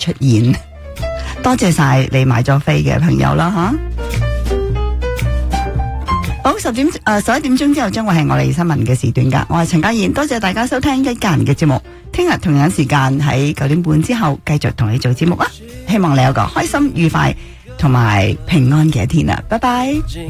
出現。多謝晒你買咗飛嘅朋友啦吓。好，11點鐘之後將會係我哋新聞嘅時段噶。我係陳家燕，多謝大家收聽一家人嘅節目。聽日同樣時間喺9點半之後繼續同你做節目啊！希望你有個開心、愉快同埋平安嘅一天啊！拜拜。